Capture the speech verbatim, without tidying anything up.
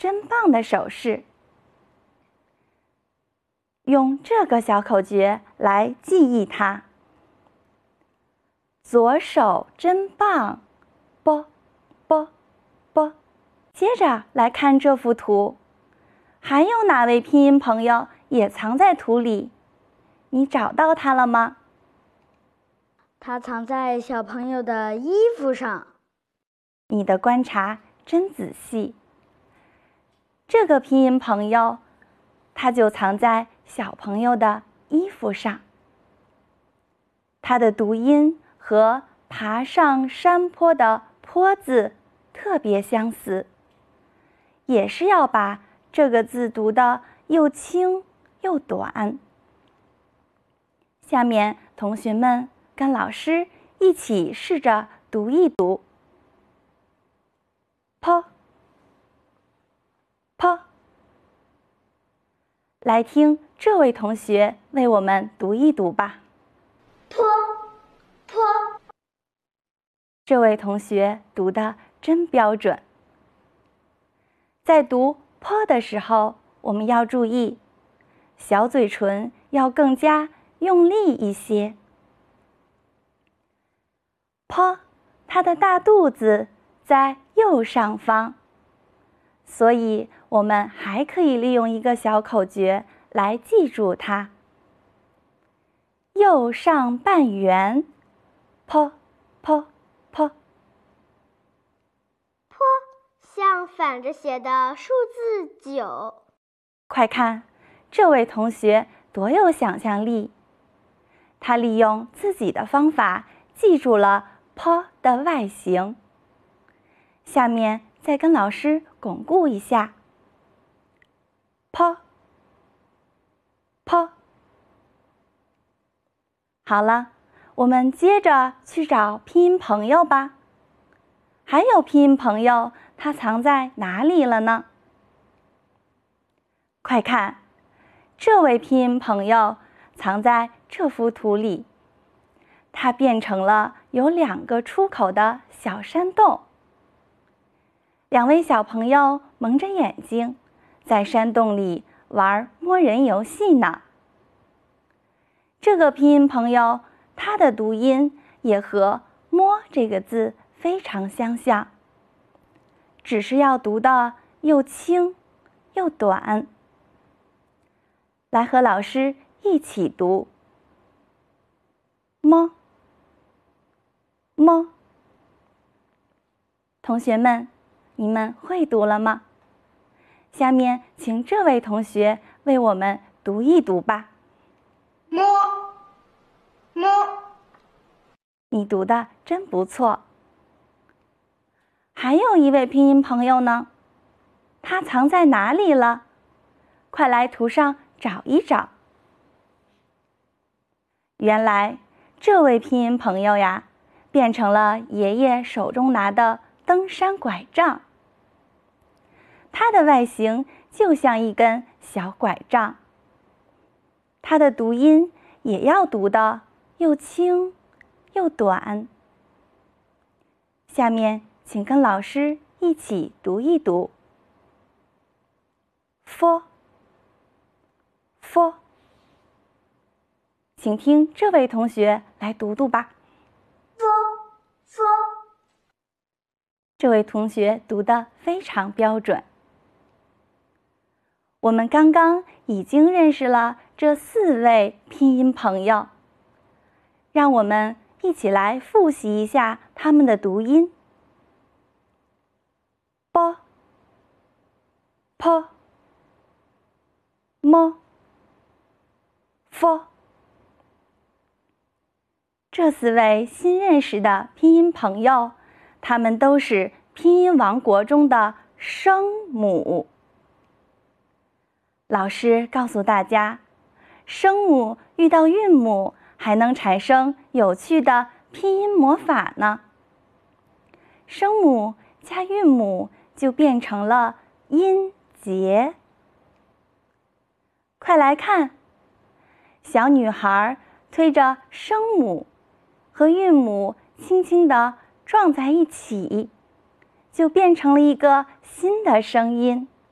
真棒的手势。用这个小口诀来记忆它。左手真棒，啵啵啵。接着来看这幅图，还有哪位拼音朋友也藏在图里？你找到它了吗？ 它藏在小朋友的衣服上。 你的观察真仔细。这个拼音朋友，它就藏在小朋友的衣服上。它的读音和爬上山坡的坡字特别相似，也是要把这个字读得又轻又短。下面同学们跟老师一起试着读一读。坡坡。来听这位同学为我们读一读吧。 坡坡。 这位同学读得真标准。在读坡的时候，我们要注意，小嘴唇要更加用力一些。坡，它的大肚子在右上方，所以我们还可以利用一个小口诀来记住它。右上半圆，坡坡坡。 坡像反着写的数字九。 快看，这位同学多有想象力，他利用自己的方法记住了坡的外形。下面再跟老师巩固一下。坡坡。好了，我们接着去找拼音朋友吧。还有拼音朋友，它藏在哪里了呢？快看，这位拼音朋友藏在这幅图里，它变成了有两个出口的小山洞。两位小朋友蒙着眼睛，在山洞里玩摸人游戏呢。这个拼音朋友，它的读音也和摸这个字非常相像，只是要读得又轻又短。来和老师一起读。摸摸。同学们，你们会读了吗？下面请这位同学为我们读一读吧。 摸摸。 你读的真不错。还有一位拼音朋友呢，他藏在哪里了？快来图上找一找。原来这位拼音朋友呀，变成了爷爷手中拿的登山拐杖。它的外形就像一根小拐杖，它的读音也要读得又轻又短。下面请跟老师一起读一读。f f。请听这位同学来读读吧。 f f。 这位同学读得非常标准。我们刚刚已经认识了这四位拼音朋友，让我们一起来复习一下他们的读音。啵、坡、摸、佛。这四位新认识的拼音朋友，他们都是拼音王国中的声母。老师告诉大家，声母遇到韵母还能产生有趣的拼音魔法呢。声母加韵母就变成了音节。快来看，小女孩推着声母和韵母轻轻地撞在一起，就变成了一个新的声音。